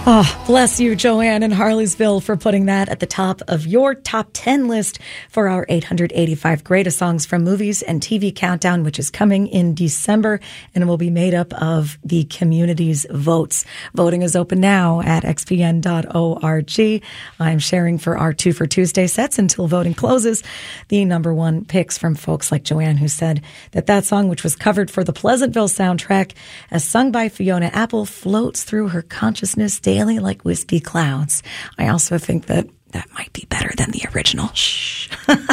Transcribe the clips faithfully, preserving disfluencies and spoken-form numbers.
Oh, bless you, Joanne in Harleysville, for putting that at the top of your top ten list for our eight hundred eighty-five greatest songs from movies and T V countdown, which is coming in December and will be made up of the community's votes. Voting is open now at x p n dot org. I'm sharing for our Two for Tuesday sets until voting closes the number one picks from folks like Joanne, who said that that song, which was covered for the Pleasantville soundtrack, as sung by Fiona Apple, floats through her consciousness daily like wispy clouds. I also think that that might be better than the original. Shh.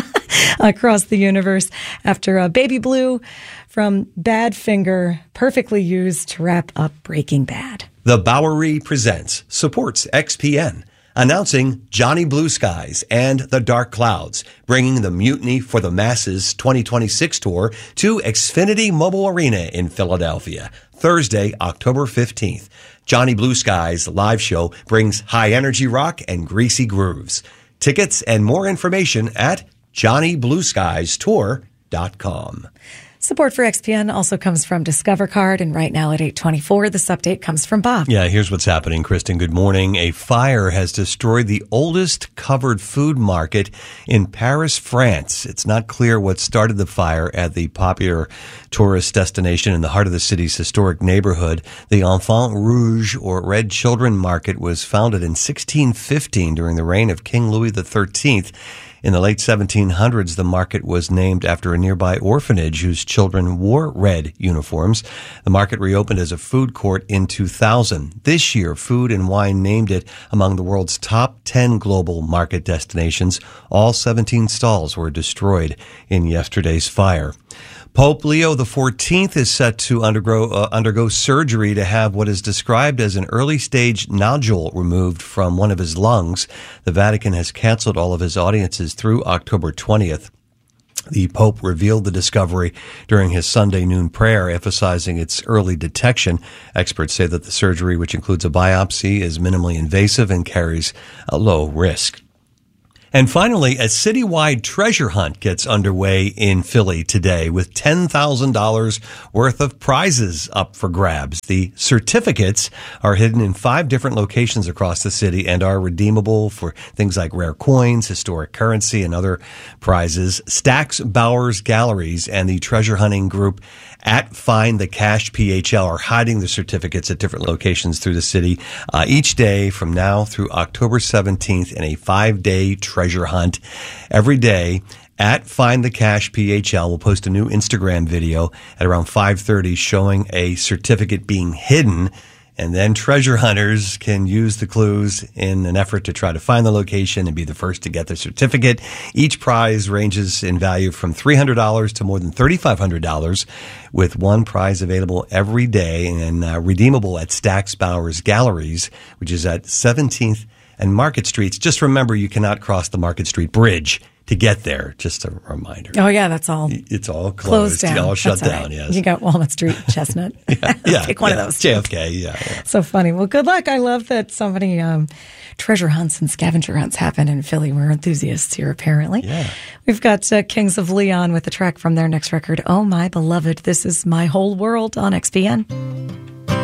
Across the universe, after uh, Baby Blue from Badfinger, perfectly used to wrap up Breaking Bad. The Bowery Presents supports X P N, announcing Johnny Blue Skies and the Dark Clouds, bringing the Mutiny for the Masses twenty twenty-six tour to Xfinity Mobile Arena in Philadelphia, Thursday, October fifteenth. Johnny Blue Skies live show brings high energy rock and greasy grooves. Tickets and more information at johnny blue skies tour dot com. Support for X P N also comes from Discover Card, and right now at eight twenty-four, this update comes from Bob. Yeah, here's what's happening, Kristen. Good morning. A fire has destroyed the oldest covered food market in Paris, France. It's not clear what started the fire at the popular tourist destination in the heart of the city's historic neighborhood. The Enfant Rouge, or Red Children Market, was founded in sixteen fifteen during the reign of King Louis the thirteenth. In the late seventeen hundreds, the market was named after a nearby orphanage whose children wore red uniforms. The market reopened as a food court in two thousand. This year, Food and Wine named it among the world's top ten global market destinations. All seventeen stalls were destroyed in yesterday's fire. Pope Leo the fourteenth is set to undergo, uh, undergo surgery to have what is described as an early-stage nodule removed from one of his lungs. The Vatican has canceled all of his audiences through October twentieth. The Pope revealed the discovery during his Sunday noon prayer, emphasizing its early detection. Experts say that the surgery, which includes a biopsy, is minimally invasive and carries a low risk. And finally, a citywide treasure hunt gets underway in Philly today with ten thousand dollars worth of prizes up for grabs. The certificates are hidden in five different locations across the city and are redeemable for things like rare coins, historic currency, and other prizes. Stax Bowers Galleries and the treasure hunting group at Find the Cash P H L are hiding the certificates at different locations through the city uh, each day from now through October seventeenth in a five-day treasure hunt. Every day at Find the Cash P H L will post a new Instagram video at around five thirty showing a certificate being hidden. And then treasure hunters can use the clues in an effort to try to find the location and be the first to get the certificate. Each prize ranges in value from three hundred dollars to more than three thousand five hundred dollars, with one prize available every day and uh, redeemable at Stax Bowers Galleries, which is at seventeenth and Market Streets. Just remember, you cannot cross the Market Street Bridge to get there. Just a reminder. Oh, yeah, that's all. It's all Closed closed. down. All shut that's down, right. yes. You got Walnut Street, Chestnut. yeah, yeah, Pick one yeah. of those. J F K, yeah, yeah. So funny. Well, good luck. I love that so many um, treasure hunts and scavenger hunts happen in Philly. We're enthusiasts here, apparently. Yeah. We've got uh, Kings of Leon with a track from their next record, Oh My Beloved. This is My Whole World on X P N.